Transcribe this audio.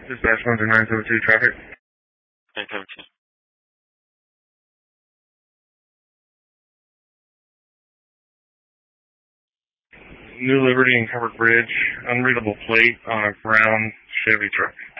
Dispatch 12972 traffic. 972. New Liberty and Covered Bridge, unreadable plate on a brown Chevy truck.